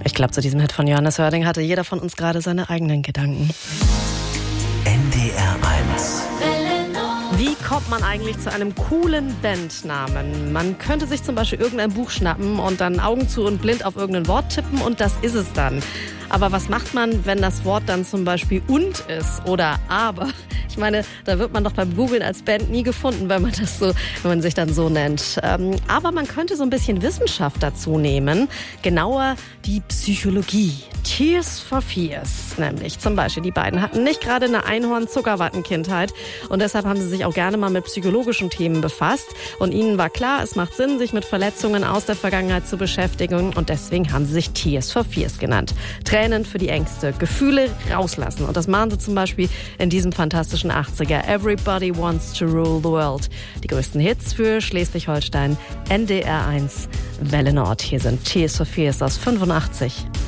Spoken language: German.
Ich glaube, zu diesem Hit von Johannes Oerding hatte jeder von uns gerade seine eigenen Gedanken. NDR 1. Wie kommt man eigentlich zu einem coolen Bandnamen? Man könnte sich zum Beispiel irgendein Buch schnappen und dann Augen zu und blind auf irgendein Wort tippen und das ist es dann. Aber was macht man, wenn das Wort dann zum Beispiel und ist oder aber? Ich meine, da wird man doch beim Googlen als Band nie gefunden, wenn man sich dann so nennt. Aber man könnte so ein bisschen Wissenschaft dazu nehmen, genauer die Psychologie. Tears for Fears nämlich zum Beispiel. Die beiden hatten nicht gerade eine Einhorn-Zuckerwatten-Kindheit und deshalb haben sie sich auch gerne mal mit psychologischen Themen befasst. Und ihnen war klar, es macht Sinn, sich mit Verletzungen aus der Vergangenheit zu beschäftigen und deswegen haben sie sich Tears for Fears genannt. Tränen für die Ängste, Gefühle rauslassen und das machen sie zum Beispiel in diesem fantastischen 80er. Everybody Wants to Rule the World. Die größten Hits für Schleswig-Holstein, NDR 1, Welle Nord. Hier sind Tears for Fears aus 85.